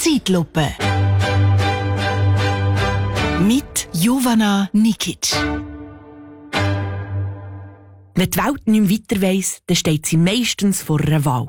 Zeitlupe. Mit Jovana Nikic. Wenn die Welt nicht mehr weiter weiss, dann steht sie meistens vor einer Wahl.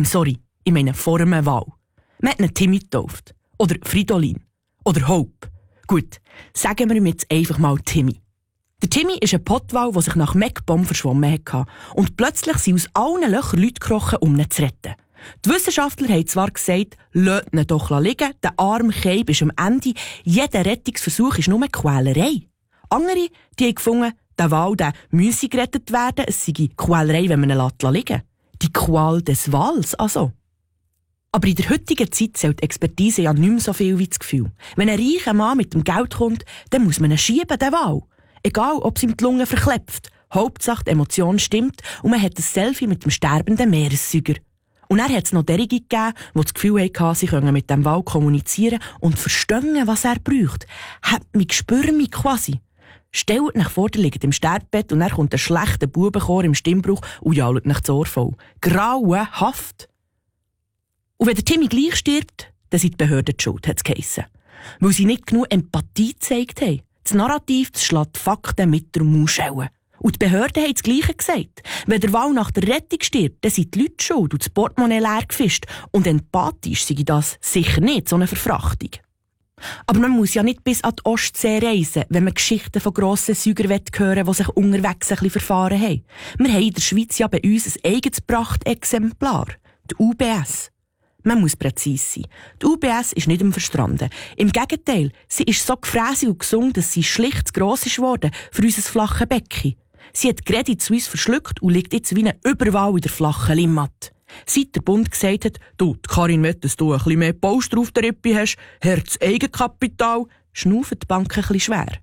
Vor einer Wahl. Man hat einen Timmy getauft. Oder Fridolin. Oder Hope. Gut, sagen wir ihm jetzt einfach mal Timmy. Der Timmy ist ein Pottwal, der sich nach Meckbomb verschwommen hatte. Und plötzlich sind aus allen Löchern Leute gekrochen, um ihn zu retten. Die Wissenschaftler haben zwar gesagt, lasst ihn doch liegen, der arme Keib ist am Ende, jeder Rettungsversuch ist nur eine Quälerei. Andere, die haben gefunden, der Wal müsse gerettet werden, es sei Quälerei, wenn man ihn liegen lässt. Die Qual des Wals also. Aber in der heutigen Zeit zählt die Expertise ja nicht mehr so viel wie das Gefühl. Wenn ein reicher Mann mit dem Geld kommt, dann muss man ihn schieben, den Wal. Egal, ob es ihm die Lunge verklepft. Hauptsache die Emotion stimmt und man hat ein Selfie mit dem sterbenden Meeressäuger. Und dann hat es noch derige gegeben, die das Gefühl hatten, sie können mit dem Wal kommunizieren und verstehen, was er braucht. Hat mich spüren mich quasi. Stellt nach vor, der liegt im Sterbebett und dann kommt ein schlechter Bubenchor im Stimmbruch und jault nach das Ohr voll. Grauenhaft. Und wenn der Timmy gleich stirbt, dann sind die Behörden die schuld, hat es geheissen. Weil sie nicht genug Empathie gezeigt haben. Das Narrativ schlägt Fakten mit der Mauschelle. Und die Behörden haben das Gleiche gesagt. Wenn der Wal nach der Rettung stirbt, dann sind die Leute schuld und das Portemonnaie leer gefischt. Und empathisch sei das sicher nicht so eine Verfrachtung. Aber man muss ja nicht bis an die Ostsee reisen, wenn man Geschichten von grossen Säugern hören, die sich unterwegs ein bisschen verfahren haben. Wir haben in der Schweiz ja bei uns ein eigenes Prachtexemplar, die UBS. Man muss präzise sein. Die UBS ist nicht verstranden. Im Gegenteil, sie ist so gefräßig und gesund, dass sie schlicht zu gross ist worden für unser flaches Becken. Sie hat Credit Suisse verschluckt und liegt jetzt wie ein Überwall in der flachen Limmat. Seit der Bund gesagt hat, du, Karin will, dass du ein bisschen mehr Polster auf der Rippe hast, Herz Eigenkapital, schnaufen die Banken ein bisschen schwer.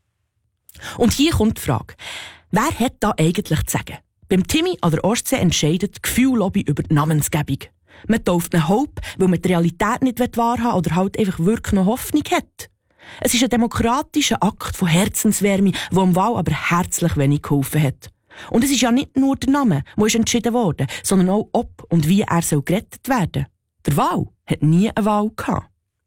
Und hier kommt die Frage, wer hat da eigentlich zu sagen? Beim Timmy an der Ostsee entscheidet die Gefühl-Lobby über die Namensgebung. Man tauft einen Hope, weil man die Realität nicht wahrhaben will oder halt einfach wirklich noch Hoffnung hat. Es ist ein demokratischer Akt von Herzenswärme, der am Wal aber herzlich wenig geholfen hat. Und es ist ja nicht nur der Name, der ist entschieden worden, sondern auch ob und wie er gerettet werden soll. Der Wal hat nie eine Wahl gehabt.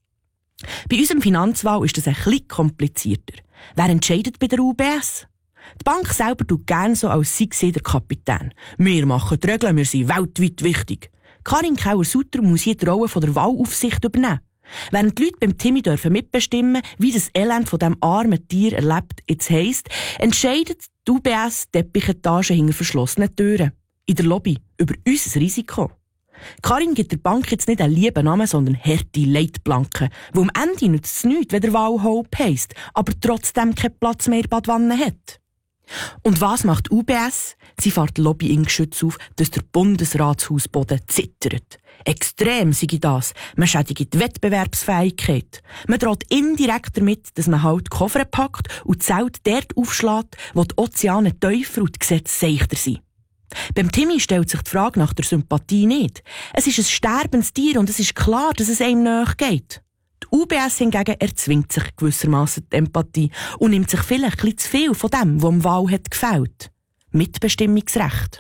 Bei unserem Finanzwal ist das ein bisschen komplizierter. Wer entscheidet bei der UBS? Die Bank selber tut gerne so, als sei sie der Kapitän. Wir machen die Regeln, wir sind weltweit wichtig. Karin Kauer-Sutter muss hier die Rolle von der Wahlaufsicht übernehmen. Während die Leute beim Timmy dürfen mitbestimmen, wie das Elend von diesem armen Tier erlebt jetzt heisst, entscheidet die UBS Teppichetage hinter verschlossenen Türen. In der Lobby. Über unser Risiko. Karin gibt der Bank jetzt nicht einen lieben Namen, sondern harte Leitplanken. Weil am Ende nützt es nichts, wenn der Wal Hope heisst, aber trotzdem keinen Platz mehr in der Badwanne hat. Und was macht die UBS? Sie fährt Lobbying-Geschütze auf, dass der Bundesratshausboden zittert. Extrem sei das. Man schädigt die Wettbewerbsfähigkeit. Man droht indirekt damit, dass man halt die Koffer packt und die Zelte dort aufschlägt, wo die Ozeane tiefer und die Gesetze seichter sind. Beim Timmy stellt sich die Frage nach der Sympathie nicht. Es ist ein sterbendes Tier und es ist klar, dass es einem nachgeht. Die UBS hingegen erzwingt sich gewissermaßen die Empathie und nimmt sich vielleicht ein bisschen zu viel von dem, was am Wal hat gefällt. Mitbestimmungsrecht.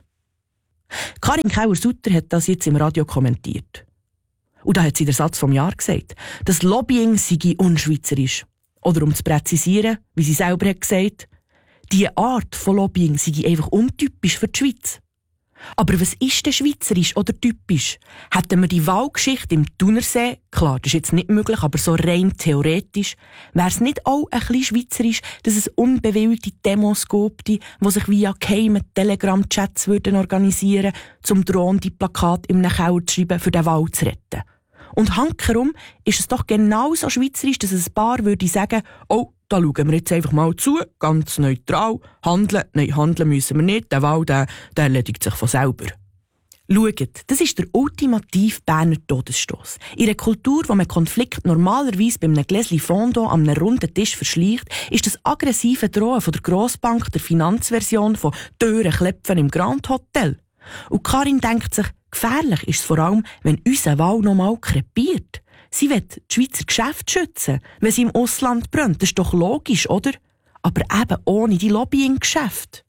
Karin Kauer-Sutter hat das jetzt im Radio kommentiert. Und da hat sie den Satz vom Jahr gesagt, das Lobbying sei unschweizerisch. Oder um zu präzisieren, wie sie selber hat gesagt, diese Art von Lobbying sei einfach untypisch für die Schweiz. Aber was ist denn schweizerisch oder typisch? Hätten wir die Wahlgeschichte im Thunersee, klar, das ist jetzt nicht möglich, aber so rein theoretisch, wäre es nicht auch ein bisschen schweizerisch, dass es unbewilligte Demos gibt, die sich via geheime Telegram-Chats organisieren würden, um drohende Plakate in einem Keller zu schreiben, für den Wal zu retten? Und hankerum ist es doch genauso schweizerisch, dass ein Paar würde sagen, oh, da schauen wir jetzt einfach mal zu, ganz neutral, handeln müssen wir nicht, der Wal, der erledigt sich von selber. Schaut, das ist der ultimative Berner Todesstoss. In einer Kultur, wo man Konflikt normalerweise bei einem Gläschen Fondant an einem runden Tisch verschleicht, ist das aggressive Drohen von der Grossbank der Finanzversion von Türen klepfen im Grand Hotel. Und Karin denkt sich, gefährlich ist es vor allem, wenn unser Wal noch mal krepiert. Sie will die Schweizer Geschäfte schützen, wenn sie im Ausland brennt. Das ist doch logisch, oder? Aber eben ohne die Lobbying-Geschäfte.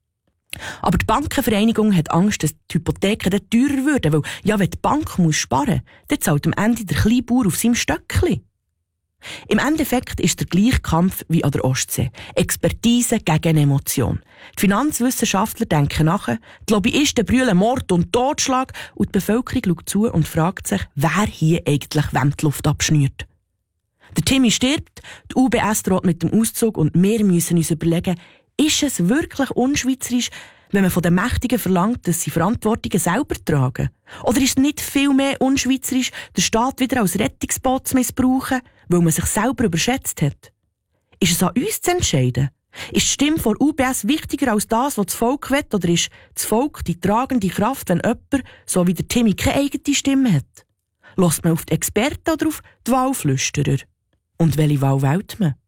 Aber die Bankenvereinigung hat Angst, dass die Hypotheken dann teurer würden, weil, ja, wenn die Bank muss sparen, dann zahlt am Ende der Kleinbauer auf seinem Stöckli. Im Endeffekt ist der gleiche Kampf wie an der Ostsee. Expertise gegen Emotion. Die Finanzwissenschaftler denken nach, die Lobbyisten brüllen Mord und Totschlag und die Bevölkerung schaut zu und fragt sich, wer hier eigentlich wem die Luft abschnürt. Der Timmy stirbt, die UBS droht mit dem Auszug und wir müssen uns überlegen, ist es wirklich unschweizerisch, wenn man von den Mächtigen verlangt, dass sie Verantwortungen selber tragen? Oder ist es nicht viel mehr unschweizerisch, den Staat wieder als Rettungsboot zu missbrauchen, weil man sich selber überschätzt hat? Ist es an uns zu entscheiden? Ist die Stimme von UBS wichtiger als das, was das Volk will? Oder ist das Volk die tragende Kraft, wenn jemand, so wie der Timmy, keine eigene Stimme hat? Hört man auf die Experten oder auf die Wahlflüsterer? Und welche Wahl wählt man?